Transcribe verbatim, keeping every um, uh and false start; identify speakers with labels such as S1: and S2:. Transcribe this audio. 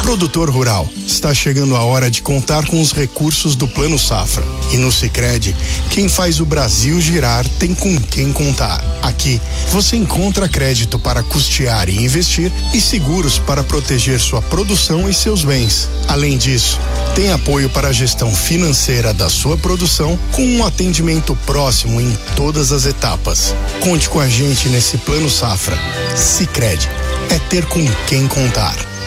S1: Produtor rural, está chegando a hora de contar com os recursos do Plano Safra. E no Sicredi, quem faz o Brasil girar tem com quem contar. Aqui, você encontra crédito para custear e investir e seguros para proteger sua produção e seus bens. Além disso, tem apoio para a gestão financeira da sua produção com um atendimento próximo em todas as etapas. Conte com a gente nesse Plano Safra. Sicredi, é ter com quem contar.